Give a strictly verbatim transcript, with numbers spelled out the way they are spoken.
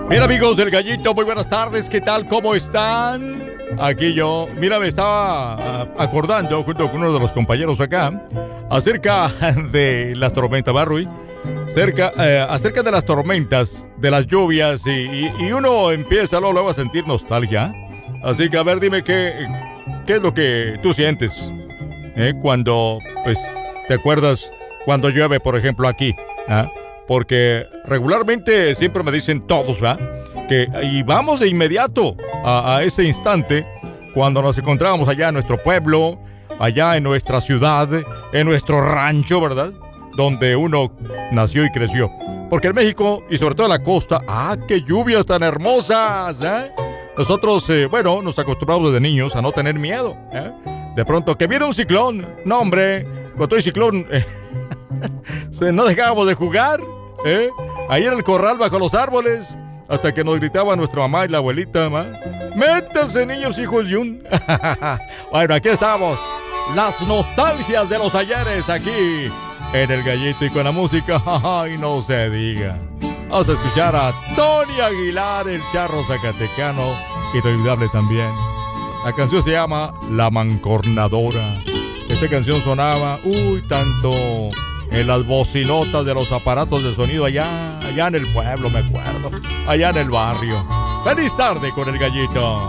Bien, amigos del Gallito, muy buenas tardes, ¿qué tal? ¿Cómo están? Aquí yo, mira, me estaba uh, acordando junto con uno de los compañeros acá acerca de las tormentas, Barry, cerca, eh, acerca de las tormentas, de las lluvias y, y, y uno empieza luego, luego a sentir nostalgia. Así que a ver, dime qué, qué es lo que tú sientes ¿eh? cuando, pues, te acuerdas cuando llueve, por ejemplo, aquí, ¿ah? Porque regularmente siempre me dicen todos, ¿va? Que y vamos de inmediato a, a ese instante cuando nos encontrábamos allá en nuestro pueblo, allá en nuestra ciudad, en nuestro rancho, ¿verdad? Donde uno nació y creció. Porque en México y sobre todo en la costa, ¡ah, qué lluvias tan hermosas! ¿eh? Nosotros, eh, bueno, nos acostumbramos desde niños a no tener miedo. ¿eh? De pronto, que viene un ciclón. No, hombre, con todo el ciclón, eh, no dejábamos de jugar. ¿Eh? Ahí en el corral bajo los árboles, hasta que nos gritaba nuestra mamá y la abuelita, ¿ma? ¡Métanse, niños hijos de un! Bueno, aquí estamos, las nostalgias de los ayeres aquí en el Gallito y con la música, ¡ay, no se diga! Vamos a escuchar a Tony Aguilar, el charro zacatecano, inolvidable también. La canción se llama La Mancornadora. Esta canción sonaba, uy, tanto en las bocinotas de los aparatos de sonido allá, allá en el pueblo, me acuerdo, allá en el barrio. ¡Feliz tarde con el Gallito!